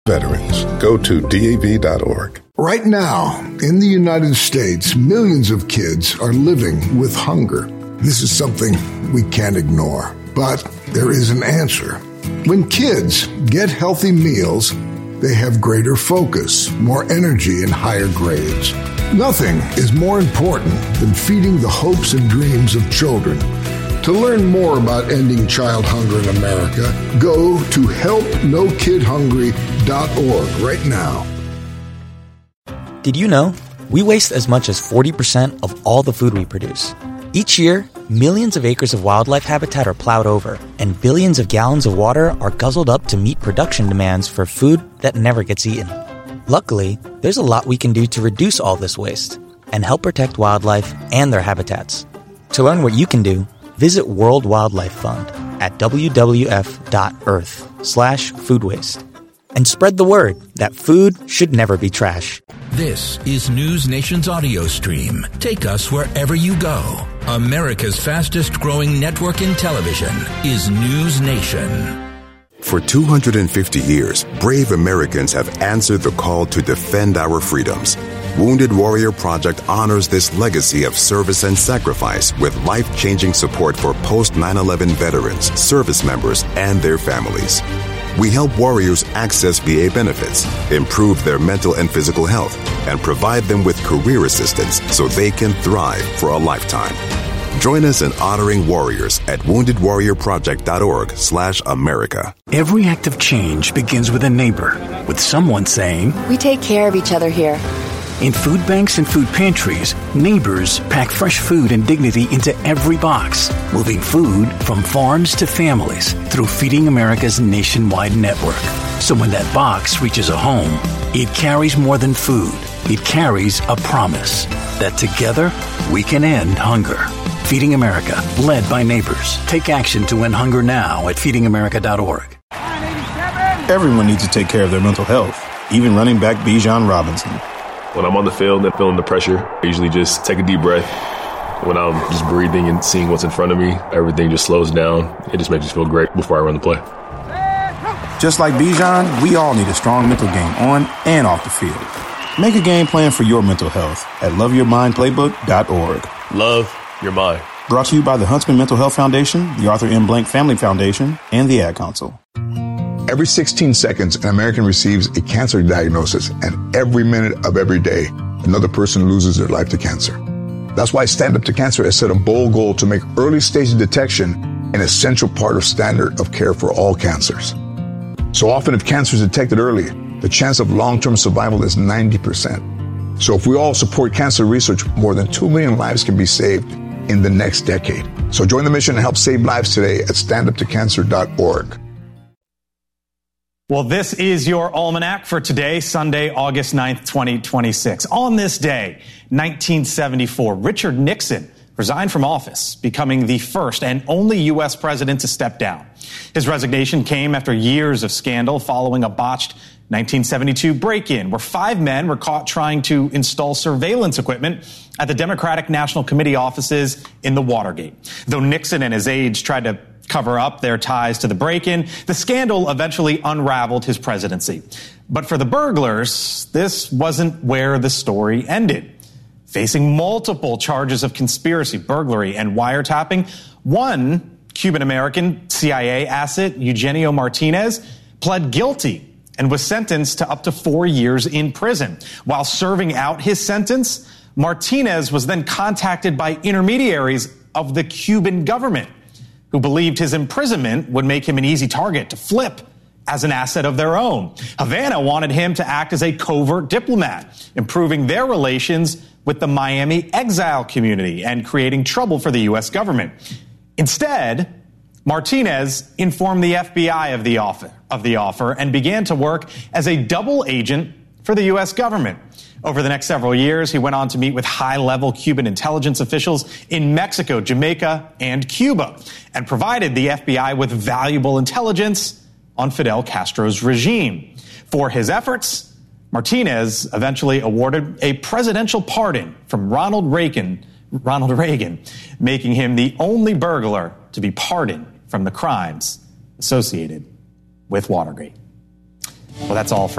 Veterans. Go to DAV.org. Right now, in the United States, millions of kids are living with hunger. This is something we can't ignore, but there is an answer. When kids get healthy meals, they have greater focus, more energy, and higher grades. Nothing is more important than feeding the hopes and dreams of children. To learn more about ending child hunger in America, go to helpnokidhungry.org right now. Did you know? We waste as much as 40% of all the food we produce. Each year, millions of acres of wildlife habitat are plowed over, and billions of gallons of water are guzzled up to meet production demands for food that never gets eaten. Luckily, there's a lot we can do to reduce all this waste and help protect wildlife and their habitats. To learn what you can do, visit World Wildlife Fund at wwf.earth/food waste. And spread the word that food should never be trash. This is News Nation's audio stream. Take us wherever you go. America's fastest growing network in television is News Nation. For 250 years, brave Americans have answered the call to defend our freedoms. Wounded Warrior Project honors this legacy of service and sacrifice with life-changing support for post-9/11 veterans, service members, and their families. We help warriors access VA benefits, improve their mental and physical health, and provide them with career assistance so they can thrive for a lifetime. Join us in honoring warriors at woundedwarriorproject.org/America. Every act of change begins with a neighbor, with someone saying, "We take care of each other here." In food banks and food pantries, neighbors pack fresh food and dignity into every box, moving food from farms to families through Feeding America's nationwide network. So when that box reaches a home, it carries more than food. It carries a promise that together we can end hunger. Feeding America, led by neighbors. Take action to end hunger now at feedingamerica.org. Everyone needs to take care of their mental health, even running back Bijan Robinson. When I'm on the field and feeling the pressure, I usually just take a deep breath. When I'm just breathing and seeing what's in front of me, everything just slows down. It just makes me feel great before I run the play. Just like Bijan, we all need a strong mental game on and off the field. Make a game plan for your mental health at loveyourmindplaybook.org. Love your mind. Brought to you by the Huntsman Mental Health Foundation, the Arthur M. Blank Family Foundation, and the Ad Council. Every 16 seconds, an American receives a cancer diagnosis, and every minute of every day, another person loses their life to cancer. That's why Stand Up to Cancer has set a bold goal to make early-stage detection an essential part of standard of care for all cancers. So often, if cancer is detected early, the chance of long-term survival is 90%. So if we all support cancer research, more than 2 million lives can be saved in the next decade. So join the mission and help save lives today at standuptocancer.org. Well, this is your almanac for today, Sunday, August 9th, 2026. On this day, 1974, Richard Nixon resigned from office, becoming the first and only U.S. president to step down. His resignation came after years of scandal following a botched 1972 break-in, where 5 men were caught trying to install surveillance equipment at the Democratic National Committee offices in the Watergate. Though Nixon and his aides tried to cover up their ties to the break-in, the scandal eventually unraveled his presidency. But for the burglars, this wasn't where the story ended. Facing multiple charges of conspiracy, burglary, and wiretapping, one Cuban-American CIA asset, Eugenio Martinez, pled guilty and was sentenced to up to 4 years in prison. While serving out his sentence, Martinez was then contacted by intermediaries of the Cuban government, who believed his imprisonment would make him an easy target to flip as an asset of their own. Havana wanted him to act as a covert diplomat, improving their relations with the Miami exile community and creating trouble for the U.S. government. Instead, Martinez informed the FBI of the offer and began to work as a double agent for the U.S. government. Over the next several years, he went on to meet with high-level Cuban intelligence officials in Mexico, Jamaica, and Cuba, and provided the FBI with valuable intelligence on Fidel Castro's regime. For his efforts, Martinez eventually awarded a presidential pardon from Ronald Reagan, making him the only burglar to be pardoned from the crimes associated with Watergate. Well, that's all for